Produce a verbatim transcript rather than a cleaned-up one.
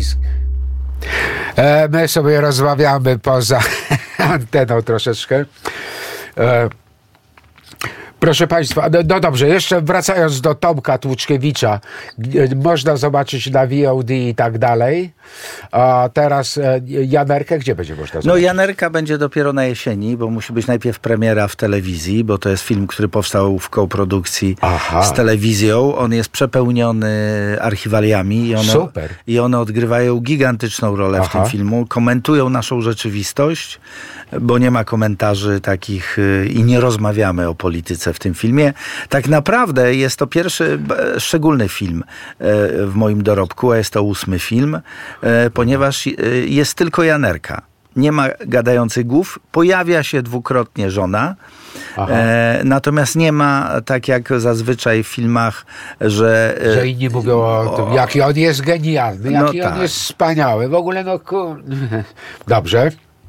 nazwisk. E, my sobie rozmawiamy poza anteną troszeczkę. E, Proszę Państwa, no, no dobrze, jeszcze wracając do Tomka Tłuczkiewicza, można zobaczyć na V O D i tak dalej. A teraz e, Janerkę, gdzie będzie można zobaczyć? No Janerka będzie dopiero na jesieni, bo musi być najpierw premiera w telewizji, bo to jest film, który powstał w koprodukcji Aha. z telewizją. On jest przepełniony archiwaliami i one, Super. i one odgrywają gigantyczną rolę Aha. w tym filmu. Komentują naszą rzeczywistość, bo nie ma komentarzy takich i nie rozmawiamy o polityce w tym filmie. Tak naprawdę jest to pierwszy szczególny film w moim dorobku, a jest to ósmy film, ponieważ jest tylko Janerka. Nie ma gadających głów, pojawia się dwukrotnie żona, e, natomiast nie ma, tak jak zazwyczaj w filmach, że... E, że inni mówią o tym, jaki on jest genialny, jaki no on tak. jest wspaniały. W ogóle no... Ku... Dobrze.